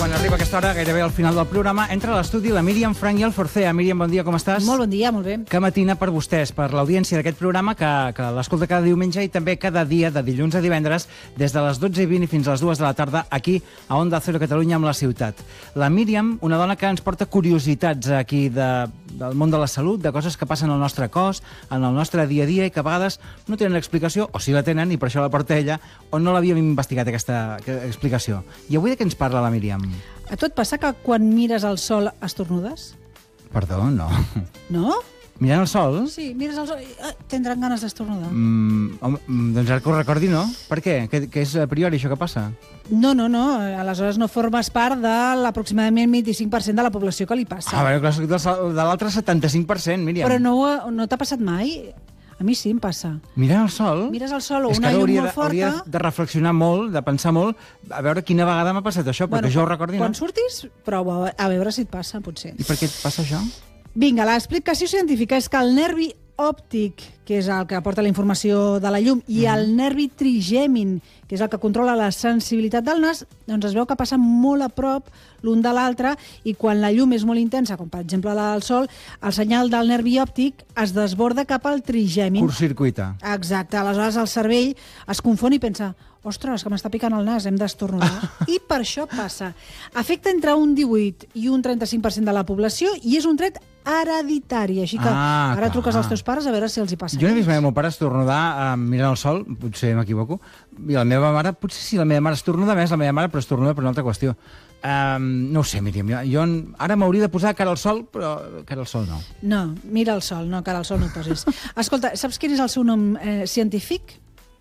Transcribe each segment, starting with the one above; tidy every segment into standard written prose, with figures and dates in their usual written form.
quan arriba aquesta hora, gairebé al final del programa, entra a l'estudi la Míriam Frank i el Forcea. Míriam, bon dia, com estàs? Molt bon dia, molt bé. Que matina per vostès, per l'audiència d'aquest programa, que l'escolta cada diumenge i també cada dia, de dilluns a divendres, des de les 12:20 fins a les 2 de la tarda, aquí, a Onda Cero Catalunya, amb la ciutat. La Míriam, una dona que ens porta curiositats aquí del món de la salut, de coses que passen al nostre cos, en el nostre dia a dia, i que a vegades no tenen explicació, o sí la tenen, i per això la porta ella, o no l'havíem investigat, aquesta explicació. I avui de què ens parla la Míriam? A tu et passa que quan mires al sol estornudes? Perdó, no. No? Mirant el sol? Sí, mires al sol i tindran ganes d'estornudar. Doncs ara que ho recordi, no. Per què? Que és a priori això que passa? No. Aleshores no formes part de l'aproximadament 25% de la població que li passa. A veure, clar, soc de l'altre 75%, Míriam. Però no t'ha passat mai? A mi sí, em passa. Mirant el sol? Mires el sol o és una llum molt forta... Hauria de reflexionar molt, de pensar molt, a veure quina vegada m'ha passat això, perquè jo ho recordi, quan no? surtis, prova a veure si et passa, potser. I per què et passa això? Vinga, l'explicació científica és que el nervi òptic, que és el que aporta la informació de la llum, i el nervi trigèmin, que és el que controla la sensibilitat del nas, doncs es veu que passen molt a prop l'un de l'altre, i quan la llum és molt intensa, com per exemple la del sol, el senyal del nervi òptic es desborda cap al trigèmin. Curtcircuita. Exacte. Aleshores el cervell es confon i pensa: ostres, que m'està picant el nas, hem d'estornudar. I per això passa. Afecta entre un 18 i un 35% de la població i és un tret hereditari. Així que ara truques als teus pares a veure si els hi passa. Jo no he vist mai el meu pare estornudar mirant el sol, potser m'equivoco, i la meva mare, potser sí, la meva mare estornuda més, la meva mare, però estornuda per una altra qüestió. No ho sé, Míriam, jo ara m'hauria de posar cara al sol, però cara al sol no. No, mira el sol, no, cara al sol no et posis. Escolta, saps quin és el seu nom científic?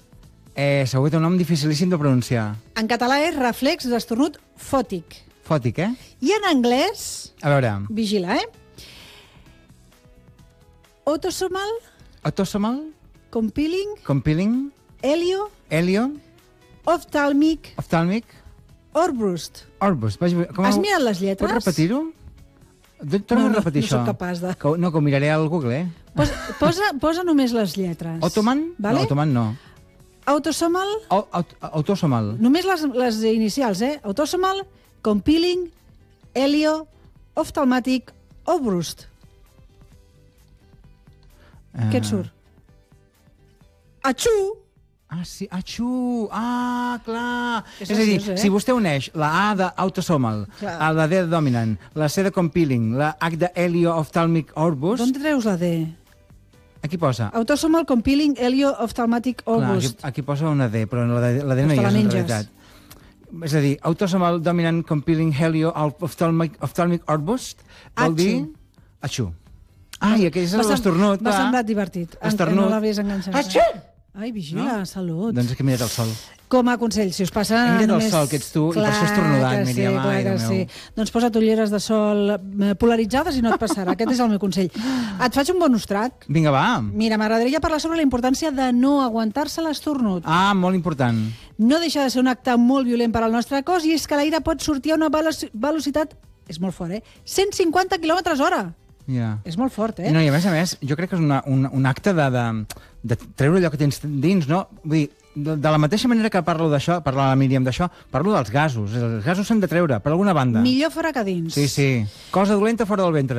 Segur que té un nom dificilíssim de pronunciar. En català és reflex d'estornud fòtic. Fòtic, eh? I en anglès... A veure... Vigila, Autosomal... Autosomal? Compiling... Helio... Ophthalmic... Orbust. Has mirat les lletres? Pots repetir-ho? Torna a repetir això. No soc capaç de... No, que ho miraré al Google, Posa només les lletres. Ottoman? Vale? No, Ottoman no. Autosomal... Autosomal. Només les inicials, Autosomal, Compiling, Helio, Ophthalmic, Obrust. Què et surt? Atxú! Ah, sí, atxú! Ah, clar! És a dir, si vostè uneix la A d'Autosomal, la D de Dominant, la C de Compiling, la H de Helio, Ophthalmic, Orbust... D'on treus la D? Aquí posa... Autosomal, Compiling, Helio, Ophthalmic, Orbust. Aquí posa una D, però la D no hi és en realitat. És a dir, Autosomal, Dominant, Compiling, Helio, Ophthalmic, Orbust, vol dir... Atxú. I aquest és l'estornut, clar. M'ha semblat divertit. Esternut. No l'havies enganxat. Atxú! Ai, vigila, salut. Doncs que he mirat el sol. Com a consell, si us passa... He mirat el sol, que ets tu, i per això he estornudat, Míriam. Clar que sí. Doncs posa't ulleres de sol polaritzades i no et passarà. Aquest és el meu consell. Et faig un bonus track. Vinga, va. Mira, m'agradaria parlar sobre la importància de no aguantar-se l'estornut. Molt important. No deixa de ser un acte molt violent per al nostre cos, i és que l'aire pot sortir a una velocitat... És molt fort, 150 km/h. És molt fort, No, i a més, jo crec que és un acte de treure allò que tens dins, no? Vull dir, de la mateixa manera que parlo d'això, parla la Míriam d'això, parlo dels gasos. Els gasos s'han de treure, per alguna banda. Millor fora que dins. Sí. Cosa dolenta fora del ventre.